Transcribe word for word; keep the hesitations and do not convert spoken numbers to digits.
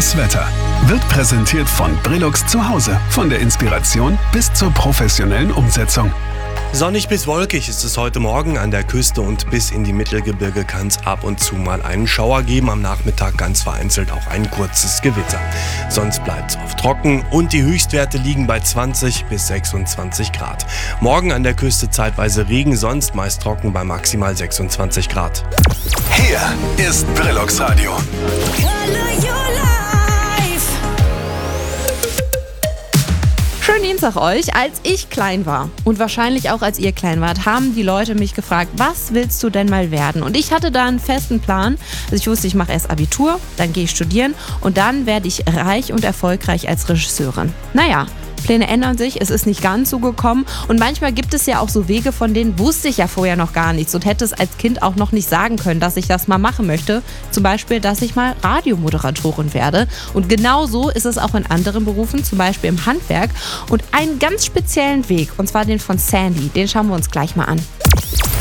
Das Wetter wird präsentiert von Brillux zu Hause. Von der Inspiration bis zur professionellen Umsetzung. Sonnig bis wolkig ist es heute Morgen an der Küste und bis in die Mittelgebirge kann es ab und zu mal einen Schauer geben. Am Nachmittag ganz vereinzelt auch ein kurzes Gewitter. Sonst bleibt es oft trocken und die Höchstwerte liegen bei zwanzig bis sechsundzwanzig Grad. Morgen an der Küste zeitweise Regen, sonst meist trocken bei maximal sechsundzwanzig Grad. Hier ist Brillux Radio. Schönen Dienstag euch. Als ich klein war und wahrscheinlich auch als ihr klein wart, haben die Leute mich gefragt, was willst du denn mal werden? Und ich hatte da einen festen Plan. Also ich wusste, ich mache erst Abitur, dann gehe ich studieren und dann werde ich reich und erfolgreich als Regisseurin. Naja, Pläne ändern sich, es ist nicht ganz so gekommen und manchmal gibt es ja auch so Wege, von denen wusste ich ja vorher noch gar nichts und hätte es als Kind auch noch nicht sagen können, dass ich das mal machen möchte. Zum Beispiel, dass ich mal Radiomoderatorin werde. Und genau so ist es auch in anderen Berufen, zum Beispiel im Handwerk und einen ganz speziellen Weg, und zwar den von Sandy, den schauen wir uns gleich mal an.